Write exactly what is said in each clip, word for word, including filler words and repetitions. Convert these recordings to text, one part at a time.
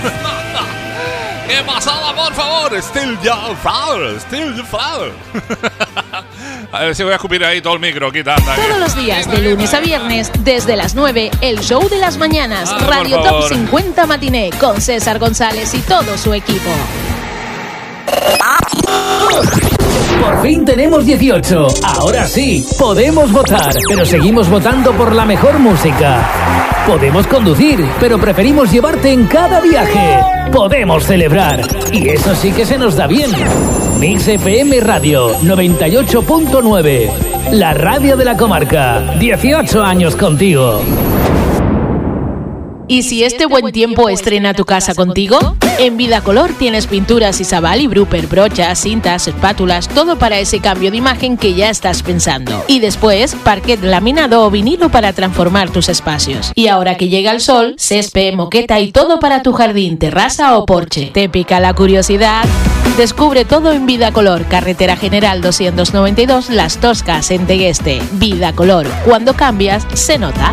¿Qué pasaba, por favor? Still your flower, still your flower. A ver si voy a escupir ahí todo el micro. Quita, anda, Todos los días, de lunes a viernes, desde las nueve, el show de las mañanas, ah, Radio Top cincuenta Matiné, con César González y todo su equipo. Por fin tenemos dieciocho. Ahora sí, podemos votar, pero seguimos votando por la mejor música. Podemos conducir, pero preferimos llevarte en cada viaje. Podemos celebrar, y eso sí que se nos da bien. Mix F M Radio noventa y ocho punto nueve, la radio de la comarca. dieciocho años contigo. ¿Y si este buen tiempo estrena tu casa contigo? En Vidacolor tienes pinturas Isabal y Brupper, brochas, cintas, espátulas, todo para ese cambio de imagen que ya estás pensando. Y después, parquet laminado o vinilo para transformar tus espacios. Y ahora que llega el sol, césped, moqueta y todo para tu jardín, terraza o porche. ¿Te pica la curiosidad? Descubre todo en Vidacolor, Carretera General doscientos noventa y dos, Las Toscas, en Tegueste. Vidacolor, cuando cambias, se nota.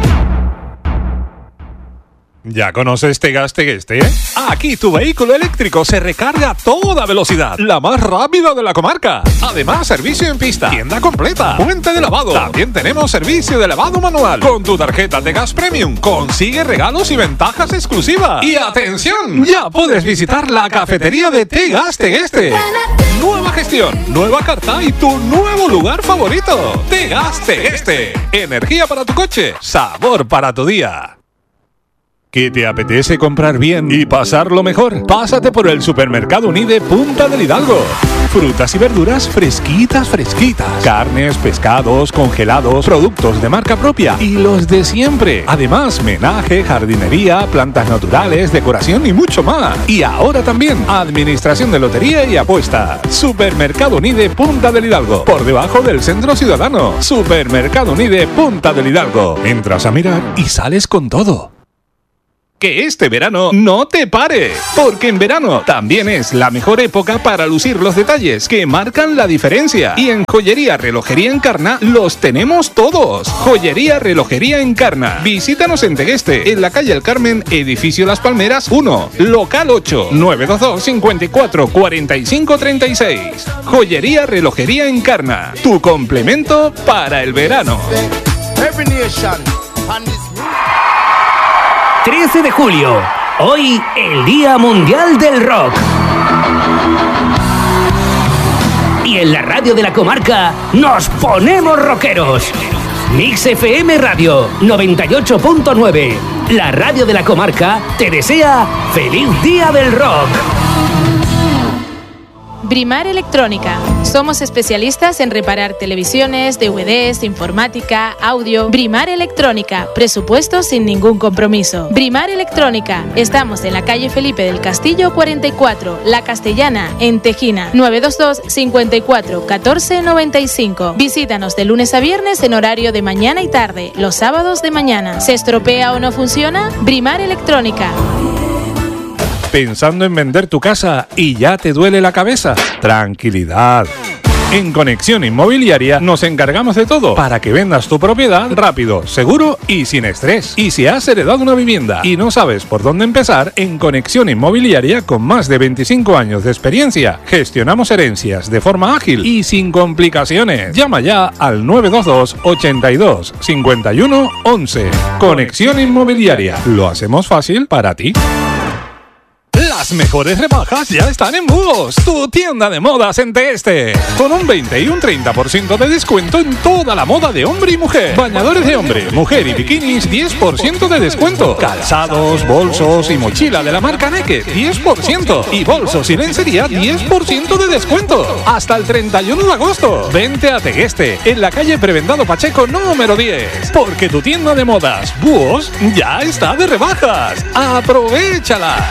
¿Ya conoces Tegas Tegueste? Aquí tu vehículo eléctrico se recarga a toda velocidad, la más rápida de la comarca. Además, servicio en pista, tienda completa, puente de lavado. También tenemos servicio de lavado manual. Con tu tarjeta Tegas Premium consigue regalos y ventajas exclusivas. Y atención, ya puedes visitar la cafetería de Tegas Tegueste. Nueva gestión, nueva carta y tu nuevo lugar favorito. Tegas Tegueste. Energía para tu coche, sabor para tu día. ¿Qué te apetece comprar bien y pasarlo mejor? Pásate por el Supermercado Unide Punta del Hidalgo. Frutas y verduras fresquitas, fresquitas. Carnes, pescados, congelados, productos de marca propia y los de siempre. Además, menaje, jardinería, plantas naturales, decoración y mucho más. Y ahora también, administración de lotería y apuestas. Supermercado Unide Punta del Hidalgo. Por debajo del Centro Ciudadano. Supermercado Unide Punta del Hidalgo. Entras a mirar y sales con todo. Que este verano no te pare, porque en verano también es la mejor época para lucir los detalles que marcan la diferencia. Y en Joyería Relojería Encarna los tenemos todos. Joyería Relojería Encarna. Visítanos en Tegueste, en la calle El Carmen, edificio Las Palmeras uno, local ocho, nueve dos dos, cinco cuatro, cuatro cinco tres seis. Joyería Relojería Encarna, tu complemento para el verano. trece de julio, hoy el Día Mundial del Rock. Y en la radio de la comarca nos ponemos rockeros. Mix F M Radio noventa y ocho punto nueve, la radio de la comarca, te desea feliz Día del Rock. Brimar Electrónica. Somos especialistas en reparar televisiones, D V Ds, informática, audio. Brimar Electrónica. Presupuesto sin ningún compromiso. Brimar Electrónica. Estamos en la calle Felipe del Castillo cuarenta y cuatro, La Castellana, en Tejina. nueve dos dos, cinco cuatro, uno cuatro nueve cinco. Visítanos de lunes a viernes en horario de mañana y tarde. Los sábados de mañana. ¿Se estropea o no funciona? Brimar Electrónica. ¿Pensando en vender tu casa y ya te duele la cabeza? Tranquilidad. En Conexión Inmobiliaria nos encargamos de todo para que vendas tu propiedad rápido, seguro y sin estrés. Y si has heredado una vivienda y no sabes por dónde empezar, en Conexión Inmobiliaria, con más de veinticinco años de experiencia, gestionamos herencias de forma ágil y sin complicaciones. Llama ya al nueve dos dos, ochenta y dos, cincuenta y uno, once. Conexión Inmobiliaria. Lo hacemos fácil para ti. Las mejores rebajas ya están en Búhos, tu tienda de modas en Tegueste. Con un veinte y un treinta por ciento de descuento en toda la moda de hombre y mujer. Bañadores de hombre, mujer y bikinis, diez por ciento de descuento. Calzados, bolsos y mochila de la marca Naked, diez por ciento. Y bolsos y lencería, diez por ciento de descuento. Hasta el treinta y uno de agosto. Vente a Tegueste, en la calle Prebendado Pacheco número diez. Porque tu tienda de modas, Búhos, ya está de rebajas. ¡Aprovéchalas!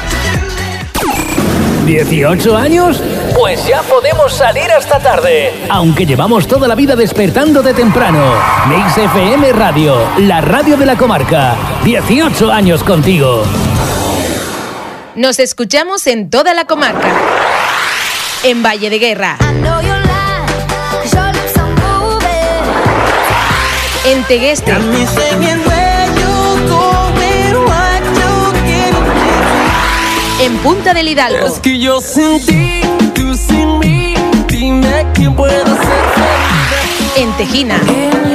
¿dieciocho años? Pues ya podemos salir hasta tarde. Aunque llevamos toda la vida despertando de temprano. Mix F M Radio, la radio de la comarca. dieciocho años contigo. Nos escuchamos en toda la comarca. En Valle de Guerra. En Tegueste. en Punta del Hidalgo. Es que yo sin ti, tú sin mí, dime quién puede ser feliz. En Tejina.